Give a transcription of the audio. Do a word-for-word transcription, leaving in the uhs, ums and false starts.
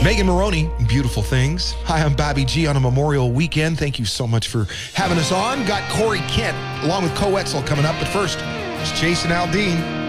Megan Maroney, Beautiful Things. Hi, I'm Bobby G on a Memorial Weekend. Thank you so much for having us on. Got Corey Kent along with Co Wetzel coming up. But first, it's Jason Aldean.